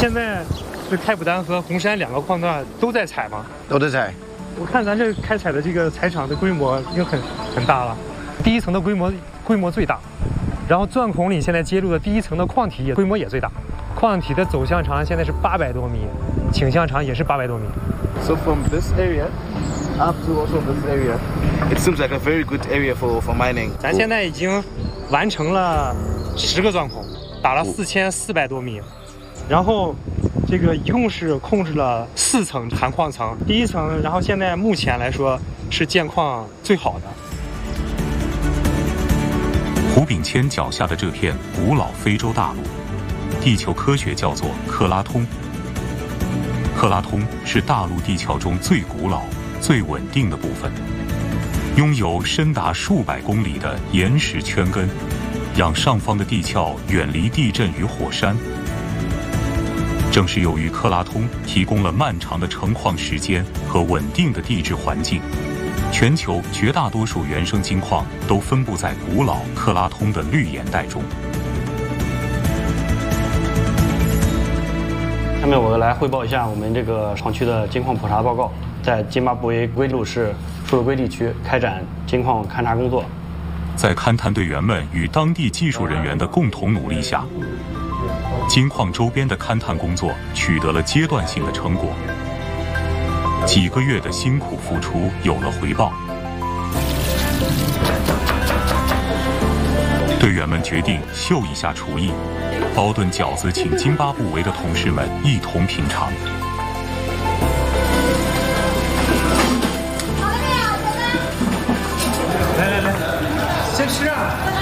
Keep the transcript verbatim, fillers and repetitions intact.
现在是开普丹和红山两个矿段都在采吗？ 都在采。 我看咱这开采的这个采场的规模已经很很大了，第一层的规模规模最大，然后钻孔里现在接入的第一层的矿体也规模也最大，矿体的走向长现在是八百多米，倾向长也是八百多米。 So from this area up to also this area, it seems like a very good area for for mining. 咱现在已经完成了十个钻孔，打了四千四百多米，然后这个一共是控制了四层含矿层，第一层，然后现在目前来说是建矿最好的。 胡炳谦脚下的这片古老非洲大陆，地球科学叫做克拉通。克拉通是大陆地壳中最古老、最稳定的部分，拥有深达数百公里的岩石圈根，让上方的地壳远离地震与火山。正是由于克拉通提供了漫长的成矿时间和稳定的地质环境，全球绝大多数原生金矿都分布在古老克拉通的绿岩带中。 下面我来汇报一下我们这个厂区的金矿普查报告。在津巴布韦龟鲁市富勒圭地区开展金矿勘察工作。 在勘探队员们与当地技术人员的共同努力下，金矿周边的勘探工作取得了阶段性的成果。几个月的辛苦付出有了回报。队员们决定秀一下厨艺，包顿饺子请津巴布韦的同事们一同品尝。 来来来，先吃啊！